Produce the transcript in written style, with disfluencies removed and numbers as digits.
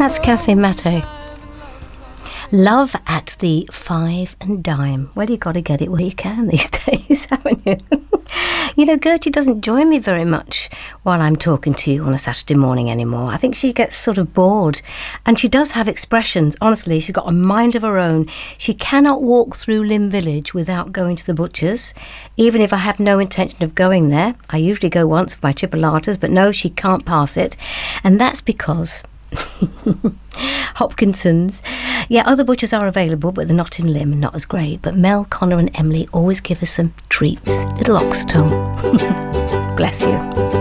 That's Cafe Mate. Love at the Five and Dime. Well, you've got to get it where you can these days, haven't you? You know, Gertie doesn't join me very much while I'm talking to you on a Saturday morning anymore. I think she gets sort of bored. And she does have expressions. Honestly, she's got a mind of her own. She cannot walk through Lynn Village without going to the butcher's, even if I have no intention of going there. I usually go once for my chipolatas, but no, she can't pass it. And that's because Hopkinson's. Yeah, other butchers are available, but they're not in Lymm and not as great. But Mel, Connor and Emily always give us some treats. Little ox tongue. Bless you.